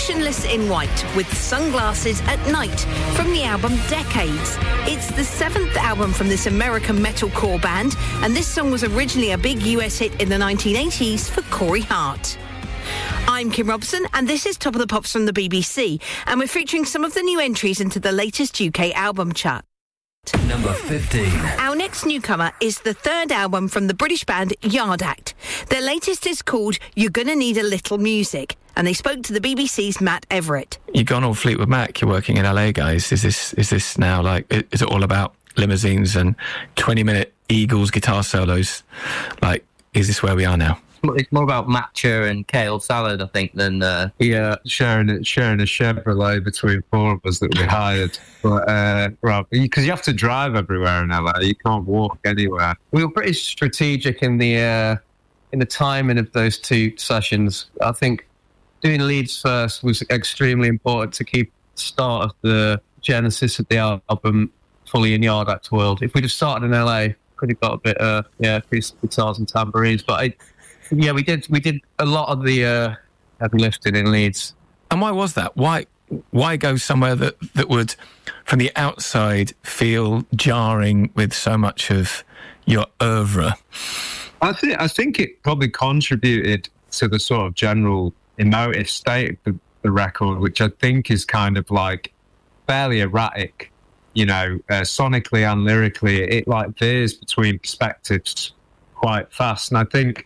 Motionless in White with Sunglasses at Night from the album Decades. It's the 7th album from this American metalcore band, and this song was originally a big US hit in the 1980s for Corey Hart. I'm Kim Robson, and this is Top of the Pops from the BBC, and we're featuring some of the new entries into the latest UK album chart. Number 15. Our next newcomer is the third album from the British band Yard Act. Their latest is called You're Gonna Need a Little Music, and they spoke to the BBC's Matt Everett. You've gone all Fleetwood Mac, you're working in LA, guys. Is this now like, is it all about limousines and 20-minute Eagles guitar solos? Like, is this where we are now? It's more about matcha and kale salad, I think, than sharing a Chevrolet between four of us that we hired. But because you have to drive everywhere in LA, you can't walk anywhere. We were pretty strategic in the timing of those two sessions. I think doing Leeds first was extremely important to keep the start of the genesis of the album fully in Yard Act world. If we'd have started in LA, could have got a bit acoustic guitars and tambourines, but we did a lot of the heavy lifting in Leeds. And why was that? Why go somewhere that would, from the outside, feel jarring with so much of your oeuvre? I think it probably contributed to the sort of general emotive state of the record, which I think is kind of like fairly erratic, sonically and lyrically. It like veers between perspectives quite fast, and I think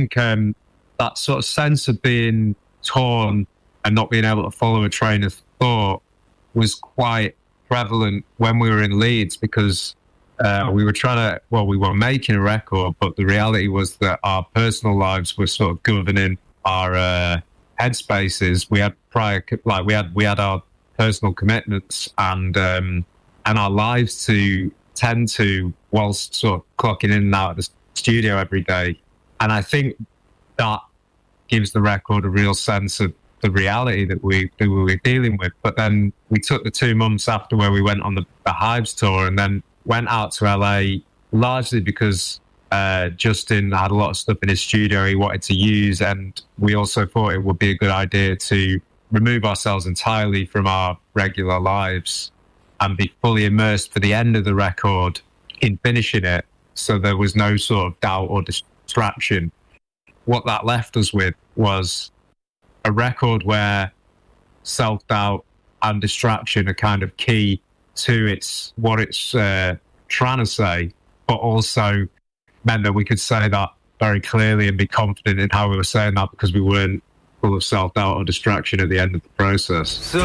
that sort of sense of being torn and not being able to follow a train of thought was quite prevalent when we were in Leeds, because we were making a record, but the reality was that our personal lives were sort of governing our headspaces. We had our personal commitments and our lives to tend to, whilst sort of clocking in and out of the studio every day. And I think that gives the record a real sense of the reality that we were dealing with. But then we took the 2 months after where we went on the Hives tour and then went out to LA, largely because Justin had a lot of stuff in his studio he wanted to use, and we also thought it would be a good idea to remove ourselves entirely from our regular lives and be fully immersed for the end of the record in finishing it, so there was no sort of doubt or distraction. What that left us with was a record where self-doubt and distraction are kind of key to what it's trying to say, but also meant that we could say that very clearly and be confident in how we were saying that, because we weren't full of self-doubt or distraction at the end of the process.